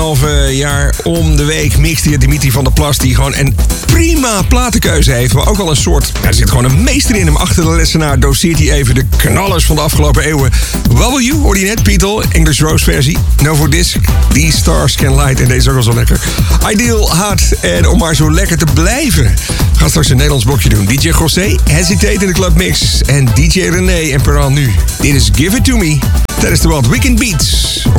Halve jaar om de week mixt hier Dimitri van der Plas, die gewoon een prima platenkeuze heeft. Maar ook wel een soort, er zit gewoon een meester in hem. Achter de lessenaar doseert hij even de knallers van de afgelopen eeuwen. Wobble You, hoorde je net, Beatle, English Rose versie. Novo Disc, These Stars Can Light. En deze is ook wel zo lekker. Ideal Hard. En om maar zo lekker te blijven, ga straks een Nederlands blokje doen. DJ José, Hesitate in de Club Mix. En DJ René en Peran nu. Dit is Give It To Me. Tijdens de World Weekend Beats.